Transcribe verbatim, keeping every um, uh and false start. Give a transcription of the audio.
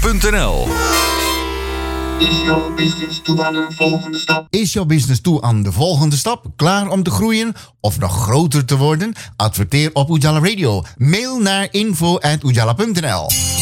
punt n l. Is jouw business toe aan een volgende stap? Is jouw business toe aan de volgende stap? Klaar om te groeien of nog groter te worden? Adverteer op Ujala Radio. Mail naar info at ujala punt n l.